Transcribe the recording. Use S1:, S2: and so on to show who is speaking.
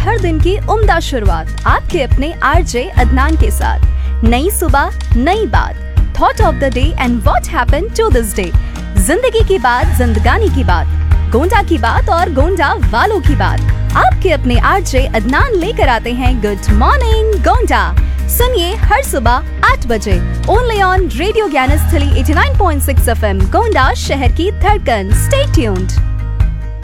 S1: हर दिन की उम्दा शुरुआत आपके अपने आरजे अदनान के साथ। नई सुबह, नई बात, thought of the day and what happened to this day. जिंदगी की बात, जिंदगानी की बात, गोंडा की बात और गोंडा वालों की बात। आपके अपने आरजे अदनान लेकर आते हैं गुड मॉर्निंग गोंडा। सुनिए हर सुबह 8 बजे only on radio Gyansthali 89.6 FM Gonda, शहर की धड़कन। Stay tuned.